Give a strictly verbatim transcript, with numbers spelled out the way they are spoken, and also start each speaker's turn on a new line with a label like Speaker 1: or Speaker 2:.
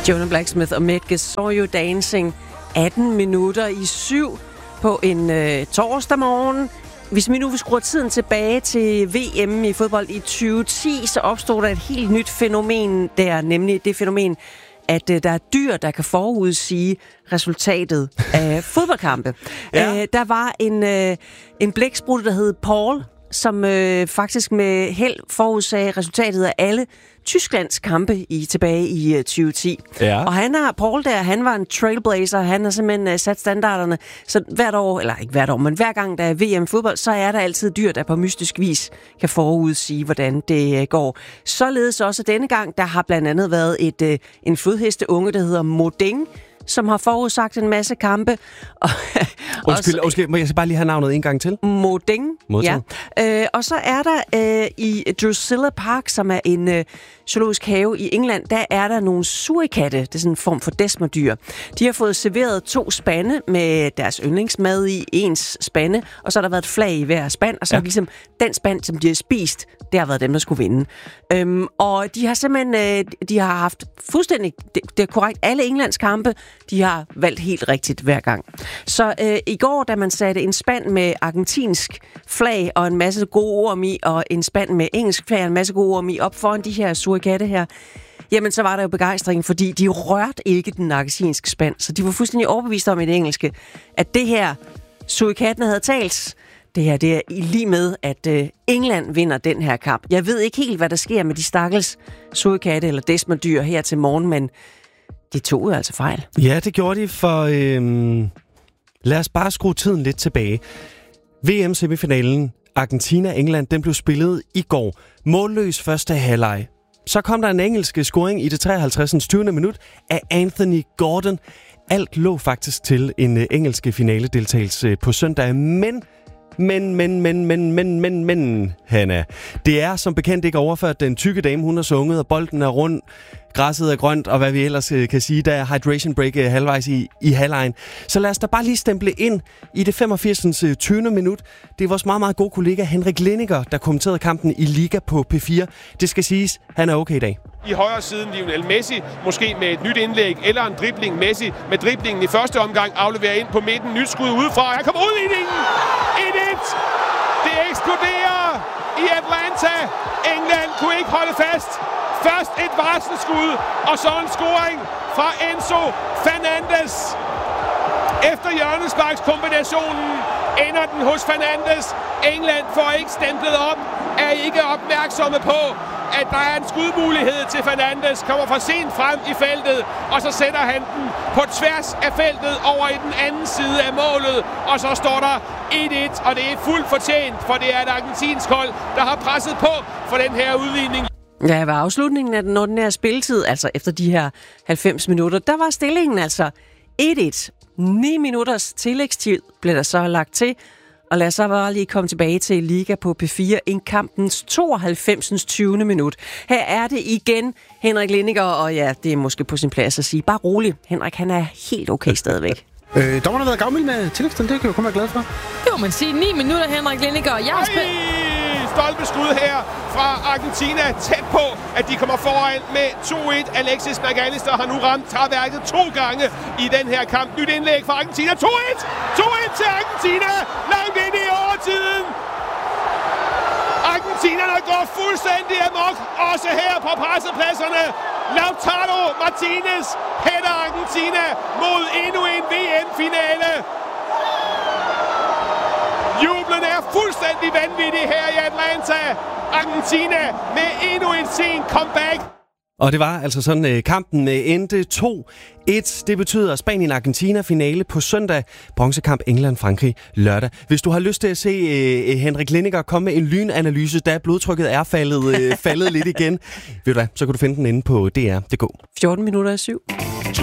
Speaker 1: Jonah Blacksmith og Medge Saw You Dancing. atten minutter i syv på en øh, torsdag morgen. Hvis vi nu vil skrue tiden tilbage til V M i fodbold i tyve ti, så opstod der et helt nyt fænomen der, nemlig det fænomen, at øh, der er dyr, der kan forudsige resultatet af fodboldkampe.
Speaker 2: Ja.
Speaker 1: Øh, der var en, øh, en blæksprutte, der hed Paul, som øh, faktisk med held forudsagde resultatet af alle Tysklands kampe i tilbage i øh, tyve ti.
Speaker 2: Ja.
Speaker 1: Og han har, Paul der, han var en trailblazer, han har simpelthen øh, sat standarderne, så hvert år, eller ikke hvert år, men hver gang der er V M-fodbold, så er der altid dyr, der på mystisk vis kan forudsige, hvordan det øh, går. Således også denne gang, der har blandt andet været et, øh, en flodhesteunge, der hedder Moding, som har forudsagt en masse kampe. Og,
Speaker 2: undskyld, undskyld, må jeg bare lige have navnet en gang til?
Speaker 1: Moding.
Speaker 2: Moding.
Speaker 1: Ja. Øh, og så er der øh, i Drusilla Park, som er en øh, zoologisk have i England, der er der nogle surikatte. Det er sådan en form for desmerdyr. De har fået serveret to spande med deres yndlingsmad i ens spande, og så har der været et flag i hver spand, og så ja. er ligesom den spand, som de har spist, det har været dem, der skulle vinde. Øhm, og de har simpelthen øh, de har haft fuldstændig, det, det er korrekt, alle Englands kampe, de har valgt helt rigtigt hver gang. Så øh, i går, da man satte en spand med argentinsk flag og en masse gode ord i, og en spand med engelsk flag og en masse gode ord i, op foran de her surikatte her, jamen så var der jo begejstring, fordi de rørte ikke den argentinske spand. Så de var fuldstændig overbevist om i det engelske, at det her surikattene havde talt. Det her, det er i lige med, at øh, England vinder den her kamp. Jeg ved ikke helt, hvad der sker med de stakkels surikatte eller desmerdyr her til morgen, men de tog jo altså fejl.
Speaker 2: Ja, det gjorde de, for øhm, lad os bare skrue tiden lidt tilbage. V M-semifinalen Argentina-England, den blev spillet i går. Målløs første halvleg. Så kom der en engelsk scoring i det treoghalvtreds tyvende minut af Anthony Gordon. Alt lå faktisk til en øh, engelske finaledeltagelse på søndag, men... Men, men, men, men, men, men, men, Hanna. Det er som bekendt ikke overført. Den tykke dame, hun har sunget, og bolden er rund, græsset er grønt, og hvad vi ellers øh, kan sige, der er hydration break øh, halvvejs i, i halvlejen. Så lad os da bare lige stemple ind i det femogfirs tyvende minut. Det er vores meget, meget gode kollega Henrik Lindiger, der kommenterede kampen i Liga på P fire. Det skal siges, han er okay i dag.
Speaker 3: I højre siden Lionel Messi, måske med et nyt indlæg eller en dribling. Messi med driblingen i første omgang afleverer ind på midten. Nyt skud udefra. Han kommer ud i den. et et. Det eksploderer i Atlanta. England kunne ikke holde fast. Først et varselsskud, og så en scoring fra Enzo Fernandes. Efter hjørnesparkskombinationen ender den hos Fernandes. England får ikke stemplet op, er ikke opmærksomme på, at der er en skudmulighed til Fernandes, kommer for sent frem i feltet, og så sætter han den på tværs af feltet over i den anden side af målet, og så står der et et, og det er fuldt fortjent, for det er et argentinsk hold, der har presset på for den her udligning.
Speaker 1: Ja, ved afslutningen af den ordinære spilletid, altså efter de her halvfems minutter, der var stillingen altså et et. ni minutters tillægstid blev der så lagt til, og lad os så bare lige komme tilbage til Liga på P fire, en kampens tooghalvfems tyvende minut. Her er det igen Henrik Lindiger, og ja, det er måske på sin plads at sige, bare rolig. Henrik, han er helt okay stadigvæk.
Speaker 4: øh, dommerne har været gavmild med tillægstiden, det kan jo kun være glad for.
Speaker 5: Det må man sige. ni minutter, Henrik Lindiger. Jeg har spillet...
Speaker 3: Stolpeskud her fra Argentina, tæt på, at de kommer foran med to et. Alexis McAllister har nu ramt træværket to gange i den her kamp. Nyt indlæg fra Argentina. to et! to et til Argentina! Langt ind i overtiden! Argentinerne går fuldstændig amok, også her på pressepladserne. Lautaro Martinez hætter Argentina mod endnu en V M-finale. Jublen er fuldstændig vanvittig her i Atlanta. Argentina med endnu en sen comeback.
Speaker 2: Og det var altså sådan, øh, kampen endte to et. Det betyder Spanien-Argentina-finale på søndag. Bronzekamp England-Frankrig lørdag. Hvis du har lyst til at se øh, Henrik Lindiger komme med en lynanalyse, da blodtrykket er faldet, øh, faldet lidt igen, ved du hvad, så kan du finde den inde på D R punktum d k.
Speaker 1: fjorten minutter i syv.